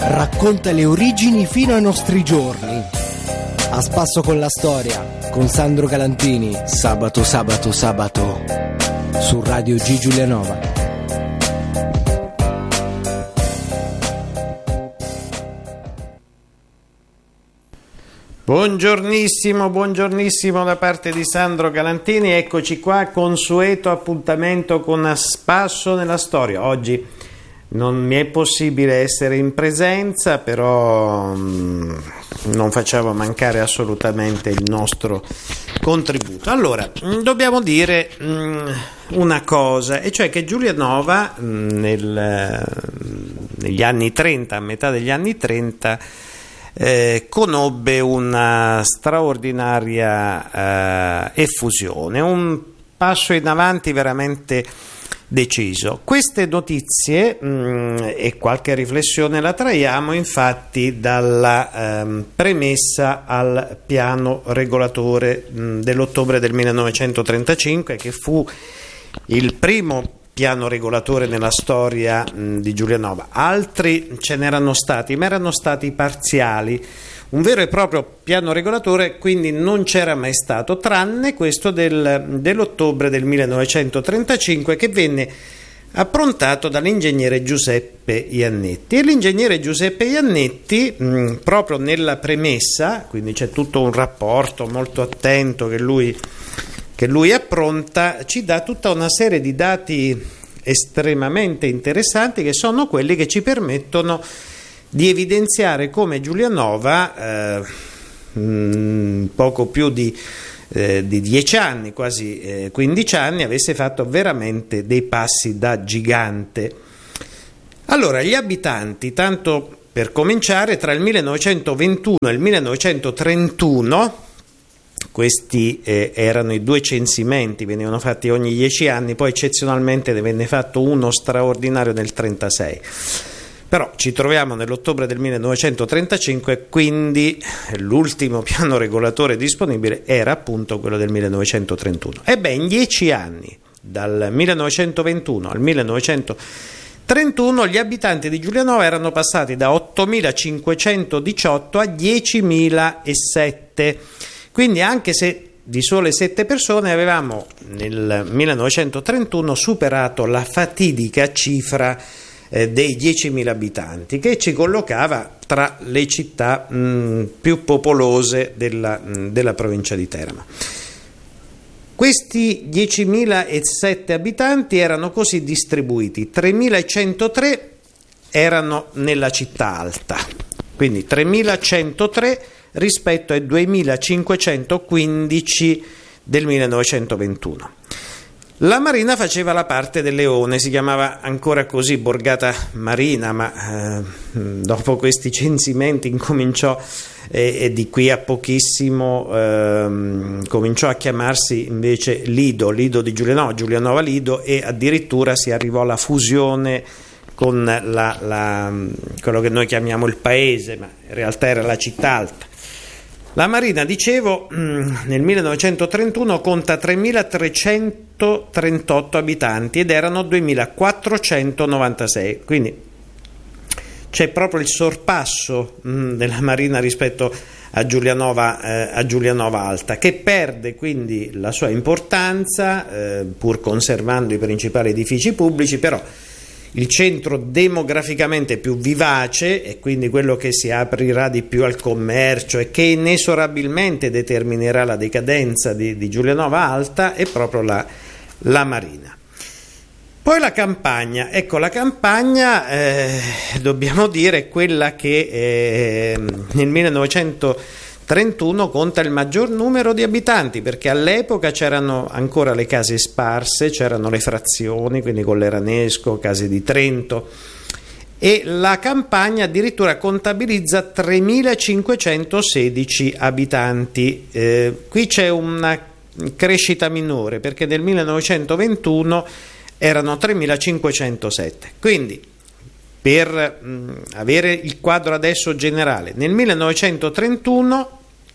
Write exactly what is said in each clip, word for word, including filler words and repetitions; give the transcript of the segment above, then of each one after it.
racconta le origini fino ai nostri giorni. A spasso con la storia, con Sandro Galantini, sabato, sabato, sabato, su Radio G Giulianova. Buongiornissimo, buongiornissimo da parte di Sandro Galantini, eccoci qua, consueto appuntamento con A Spasso nella Storia. Oggi non mi è possibile essere in presenza, però mh, non facciamo mancare assolutamente il nostro contributo. Allora, mh, dobbiamo dire mh, una cosa, e cioè che Giulianova mh, nel, negli anni trenta, a metà degli anni trenta, Eh, conobbe una straordinaria eh, effusione, un passo in avanti veramente deciso. Queste notizie mh, e qualche riflessione la traiamo infatti dalla ehm, premessa al piano regolatore mh, dell'ottobre del millenovecentotrentacinque, che fu il primo piano regolatore nella storia mh, di Giulianova. Altri ce n'erano stati, ma erano stati parziali. Un vero e proprio piano regolatore quindi non c'era mai stato, tranne questo del, dell'ottobre del millenovecentotrentacinque, che venne approntato dall'ingegnere Giuseppe Iannetti. E l'ingegnere Giuseppe Iannetti, mh, proprio nella premessa, quindi c'è tutto un rapporto molto attento che lui che lui appronta, ci dà tutta una serie di dati estremamente interessanti, che sono quelli che ci permettono di evidenziare come Giulianova, eh, mh, poco più di, eh, di dieci anni, quasi eh, quindici anni, avesse fatto veramente dei passi da gigante. Allora, gli abitanti, tanto per cominciare, tra il millenovecentoventuno e il millenovecentotrentuno, questi eh, erano i due censimenti, venivano fatti ogni dieci anni, poi eccezionalmente ne venne fatto uno straordinario nel trentasei. Però ci troviamo nell'ottobre del millenovecentotrentacinque, quindi l'ultimo piano regolatore disponibile era appunto quello del millenovecentotrentuno. Ebbene, in dieci anni, dal millenovecentoventuno al millenovecentotrentuno, gli abitanti di Giulianova erano passati da ottomilacinquecentodiciotto a diecimilasette. Quindi, anche se di sole sette persone, avevamo nel millenovecentotrentuno superato la fatidica cifra eh, dei diecimila abitanti, che ci collocava tra le città mh, più popolose della, mh, della provincia di Teramo. Questi diecimilasette abitanti erano così distribuiti: tremilacentotre erano nella città alta, quindi tremilacentotre rispetto ai duemilacinquecentoquindici del millenovecentoventuno. La Marina faceva la parte del Leone, si chiamava ancora così, Borgata Marina, ma eh, dopo questi censimenti incominciò e, e di qui a pochissimo eh, cominciò a chiamarsi invece Lido, Lido di Giulianova, Giulianova Lido, e addirittura si arrivò alla fusione con la, la, quello che noi chiamiamo il paese, ma in realtà era la città alta. La Marina, dicevo, nel millenovecentotrentuno conta tremilatrecentotrentotto abitanti ed erano duemilaquattrocentonovantasei, quindi c'è proprio il sorpasso della Marina rispetto a Giulianova, eh, a Giulianova Alta, che perde quindi la sua importanza, eh, pur conservando i principali edifici pubblici, però il centro demograficamente più vivace, e quindi quello che si aprirà di più al commercio e che inesorabilmente determinerà la decadenza di, di Giulianova Alta, è proprio la, la Marina. Poi la campagna, ecco la campagna eh, dobbiamo dire è quella che eh, nel millenovecentotrentuno conta il maggior numero di abitanti, perché all'epoca c'erano ancora le case sparse, c'erano le frazioni, quindi Colleranesco, Case di Trento, e la campagna addirittura contabilizza tremilacinquecentosedici abitanti. Eh, qui c'è una crescita minore, perché nel millenovecentoventuno erano tremilacinquecentosette. Quindi, per mh, avere il quadro adesso generale, nel millenovecentotrentuno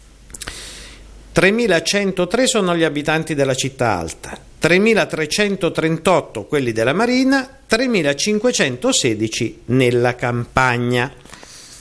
tremilacentotre sono gli abitanti della città alta, tremilatrecentotrentotto quelli della Marina, tremilacinquecentosedici nella campagna.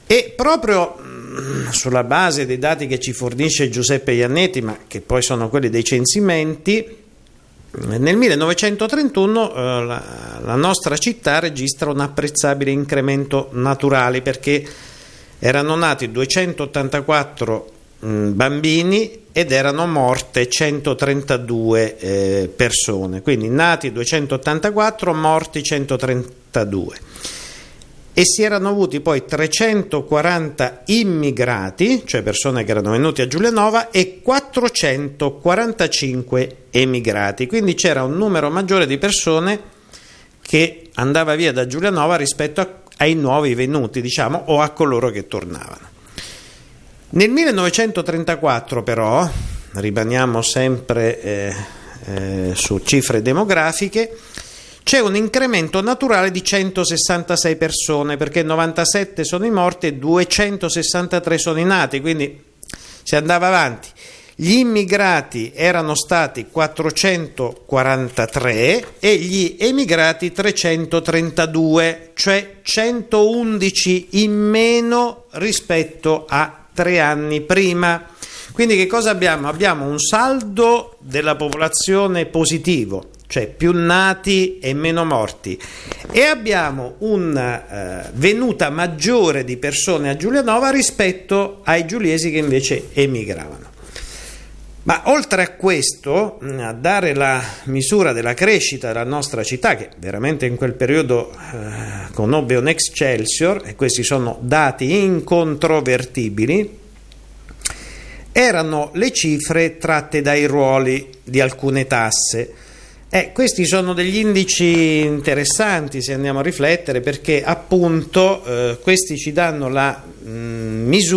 E proprio mh, sulla base dei dati che ci fornisce Giuseppe Iannetti, ma che poi sono quelli dei censimenti, nel millenovecentotrentuno eh, la, la nostra città registra un apprezzabile incremento naturale, perché erano nati duecentottantaquattro mh, bambini ed erano morte centotrentadue eh, persone, quindi nati duecentottantaquattro, morti centotrentadue, e si erano avuti poi trecentoquaranta immigrati, cioè persone che erano venute a Giulianova, e quattrocentoquarantacinque emigrati, quindi c'era un numero maggiore di persone che andava via da Giulianova rispetto a, ai nuovi venuti, diciamo, o a coloro che tornavano. Nel millenovecentotrentaquattro però, rimaniamo sempre eh, eh, su cifre demografiche, c'è un incremento naturale di centosessantasei persone, perché novantasette sono i morti e duecentosessantatré sono i nati, quindi si andava avanti. Gli immigrati erano stati quattrocentoquarantatré e gli emigrati trecentotrentadue, cioè centoundici in meno rispetto a tre anni prima. Quindi che cosa abbiamo? Abbiamo un saldo della popolazione positivo, cioè più nati e meno morti, e abbiamo una uh, venuta maggiore di persone a Giulianova rispetto ai giuliesi che invece emigravano. Ma oltre a questo, a dare la misura della crescita della nostra città, che veramente in quel periodo uh, conobbe un excelsior, e questi sono dati incontrovertibili, erano le cifre tratte dai ruoli di alcune tasse. Eh, questi sono degli indici interessanti se andiamo a riflettere, perché appunto eh, questi ci danno la mh, misura